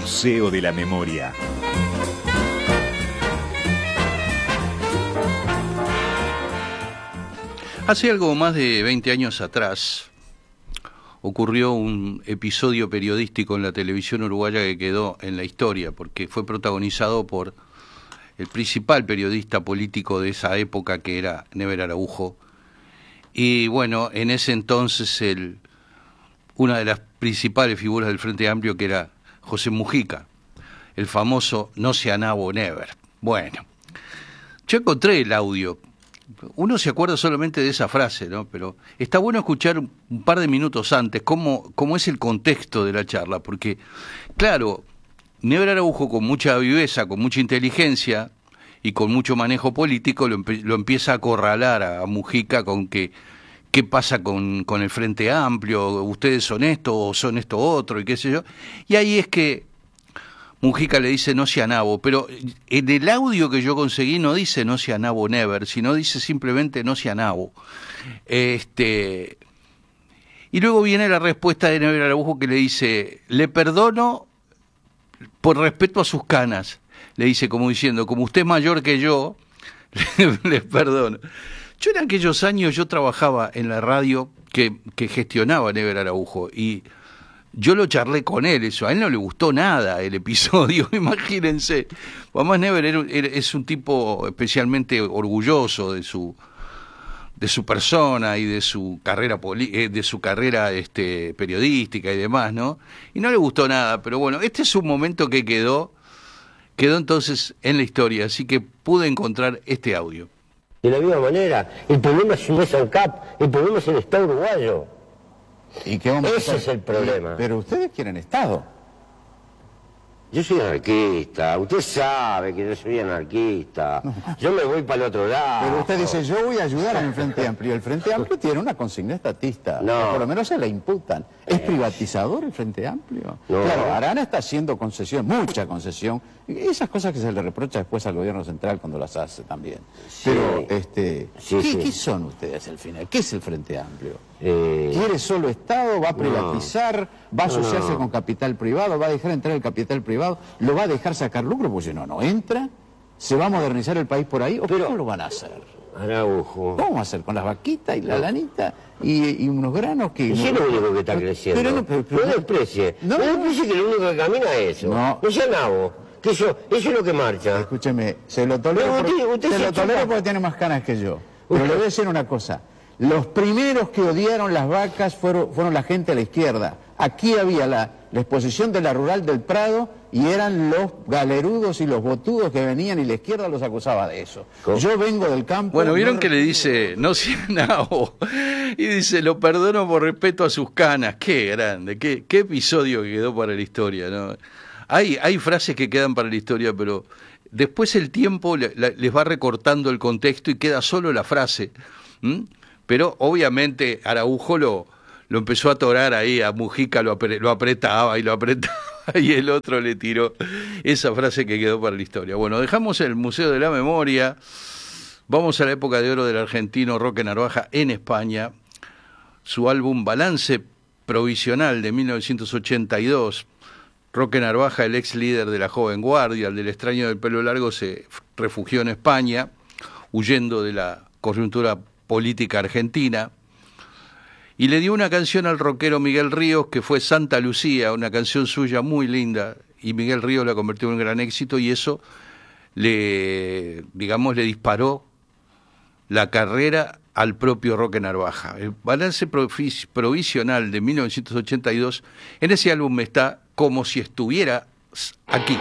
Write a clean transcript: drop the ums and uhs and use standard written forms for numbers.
Museo de la Memoria. Hace algo más de 20 años atrás ocurrió un episodio periodístico en la televisión uruguaya que quedó en la historia, porque fue protagonizado por el principal periodista político de esa época, que era Never Araújo. Y bueno, en ese entonces una de las principales figuras del Frente Amplio, que era José Mujica, el famoso "no sea nabo never". Bueno, yo encontré el audio. Uno se acuerda solamente de esa frase, ¿no? Pero está bueno escuchar un par de minutos antes cómo es el contexto de la charla, porque, claro, Never Araújo, con mucha viveza, con mucha inteligencia y con mucho manejo político, lo empieza a acorralar a Mujica con qué pasa con el Frente Amplio, ustedes son esto o son esto otro, y qué sé yo. Y ahí es que Mujica le dice "no sea nabo", pero en el audio que yo conseguí no dice "no sea nabo never", sino dice simplemente "no sea nabo". Y luego viene la respuesta de Never Araújo, que le dice: "le perdono por respeto a sus canas", le dice, como diciendo, como usted es mayor que yo, les perdono. Yo en aquellos años yo trabajaba en la radio que gestionaba Never Araújo, y yo lo charlé con él, eso, a él no le gustó nada el episodio, imagínense. Además, Never es un tipo especialmente orgulloso de su persona y de su carrera periodística y demás, ¿no? Y no le gustó nada, pero bueno, este es un momento que quedó entonces en la historia, así que pude encontrar este audio. De la misma manera, el problema no es ANCAP, el problema es el Estado uruguayo. ¿Y qué vamos a hacer? Ese es el problema. Pero ustedes quieren Estado. Yo soy anarquista, usted sabe que yo soy anarquista. No. Yo me voy para el otro lado. Pero usted dice, yo voy a ayudar al Frente Amplio. El Frente Amplio tiene una consigna estatista. No. Por lo menos se la imputan. ¿Es privatizador el Frente Amplio? No. Claro, Arana está haciendo concesión, mucha concesión. Y esas cosas que se le reprocha después al gobierno central cuando las hace también. Sí. Pero, ¿qué son ustedes al final? ¿Qué es el Frente Amplio? ¿Quiere solo Estado? ¿Va a privatizar? ¿Va a asociarse con capital privado? ¿Va a dejar entrar el capital privado? ¿Lo va a dejar sacar lucro? Pues si no entra. ¿Se va a modernizar el país por ahí? ¿O cómo lo van a hacer? Araujo. ¿Cómo va a hacer? ¿Con las vaquitas y la lanita y unos granos que...? Y si es lo único que está creciendo. No desprecie. No desprecie que lo único que camina es eso. No sea nabo. Que eso es lo que marcha. Escúcheme, se lo tolero porque tiene más canas que yo. Pero le voy a decir una cosa. Los primeros que odiaron las vacas fueron la gente de la izquierda. Aquí había la exposición de la Rural del Prado y eran los galerudos y los botudos que venían y la izquierda los acusaba de eso. ¿Cómo? Yo vengo del campo... Bueno, vieron que le dice "no sea nabo", y dice "lo perdono por respeto a sus canas". Qué grande, qué episodio que quedó para la historia, ¿no? Hay frases que quedan para la historia, pero después el tiempo les va recortando el contexto y queda solo la frase. Pero obviamente Araújo lo empezó a atorar ahí, a Mujica lo apretaba y el otro le tiró esa frase que quedó para la historia. Bueno, dejamos el Museo de la Memoria, vamos a la época de oro del argentino Roque Narvaja en España. Su álbum Balance Provisional de 1982. Roque Narvaja, el ex líder de la Joven Guardia, el del extraño del pelo largo, se refugió en España, huyendo de la coyuntura política argentina, y le dio una canción al rockero Miguel Ríos, que fue Santa Lucía, una canción suya muy linda, y Miguel Ríos la convirtió en un gran éxito, y eso le disparó la carrera al propio Roque Narvaja. El Balance Provisional de 1982, en ese álbum está Como si estuvieras aquí.